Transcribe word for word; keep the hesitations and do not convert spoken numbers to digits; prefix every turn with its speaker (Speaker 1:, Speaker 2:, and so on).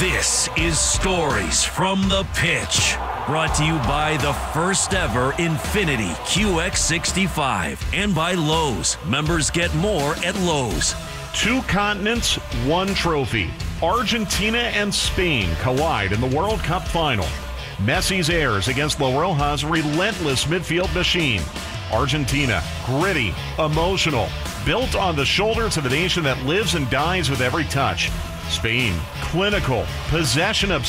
Speaker 1: This is Stories from the Pitch, brought to you by the first ever Infiniti Q X sixty-five and by Lowe's. Members get more at Lowe's.
Speaker 2: Two continents, one trophy. Argentina and Spain collide in the World Cup final. Messi's heirs against La Roja's relentless midfield machine. Argentina, gritty, emotional, built on the shoulders of a nation that lives and dies with every touch. Spain, clinical, possession obsessed.